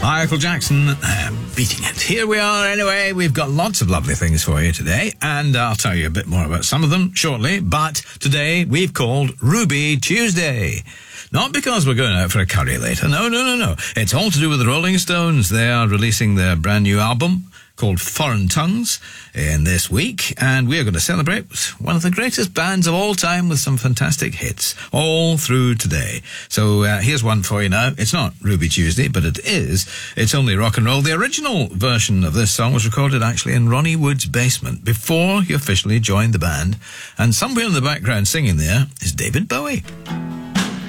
Michael Jackson, beating it. Here we are anyway. We've got lots of lovely things for you today, and I'll tell you a bit more about some of them shortly. But today we've called Ruby Tuesday. Not because we're going out for a curry later. No. It's all to do with the Rolling Stones. They are releasing their brand new album called Foreign Tongues in this week, and we're going to celebrate one of the greatest bands of all time with some fantastic hits all through today. So here's one for you now. It's not Ruby Tuesday, but it is. It's only rock and roll. The original version of this song was recorded actually in Ronnie Wood's basement before he officially joined the band, and somewhere in the background singing there is David Bowie.